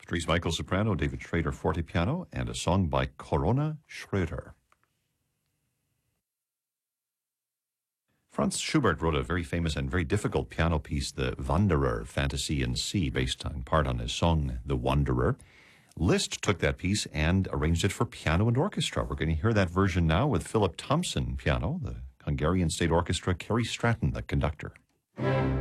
Dries Michael soprano, David Schrader fortepiano, and a song by Corona Schröter. Franz Schubert wrote a very famous and very difficult piano piece, the Wanderer, Fantasy in C, based in part on his song, The Wanderer. Liszt took that piece and arranged it for piano and orchestra. We're going to hear that version now with Philip Thompson piano, the Hungarian State Orchestra, Kerry Stratton, the conductor.